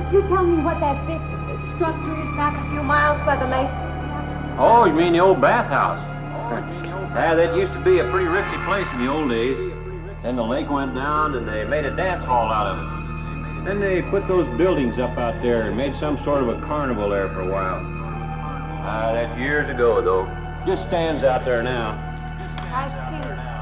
Could you tell me what that big structure is back a few miles by the lake? Oh, you mean the old bathhouse? Yeah, that used to be a pretty ritzy place in the old days. Then the lake went down and they made a dance hall out of it. Then they put those buildings up out there and made some sort of a carnival there for a while. That's years ago, though. Just stands out there now. I see.